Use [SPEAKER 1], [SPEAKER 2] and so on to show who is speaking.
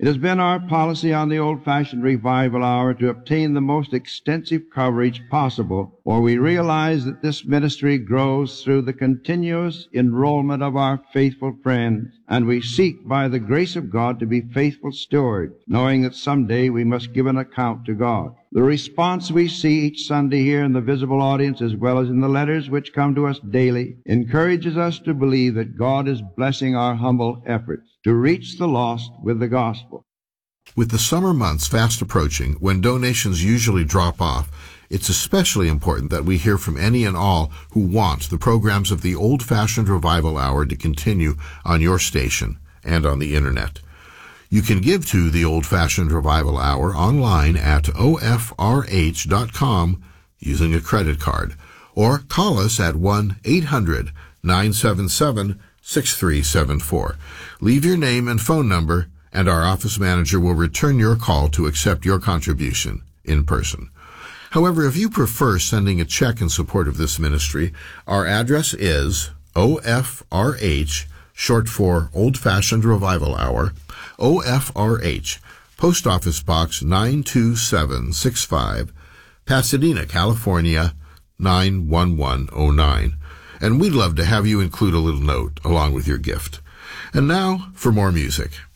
[SPEAKER 1] It has been our policy on the Old-Fashioned Revival Hour to obtain the most extensive coverage possible, for we realize that this ministry grows through the continuous enrollment of our faithful friends, and we seek by the grace of God to be faithful stewards, knowing that someday we must give an account to God. The response we see each Sunday here in the visible audience, as well as in the letters which come to us daily, encourages us to believe that God is blessing our humble efforts to reach the lost with the gospel.
[SPEAKER 2] With the summer months fast approaching, when donations usually drop off, it's especially important that we hear from any and all who want the programs of the Old-Fashioned Revival Hour to continue on your station and on the Internet. You can give to the Old-Fashioned Revival Hour online at ofrh.com using a credit card, or call us at 1-800-977-6374. Leave your name and phone number, and our office manager will return your call to accept your contribution in person. However, if you prefer sending a check in support of this ministry, our address is OFRH, short for Old-Fashioned Revival Hour, OFRH, Post Office Box 92765, Pasadena, California, 91109. And we'd love to have you include a little note along with your gift. And now for more music.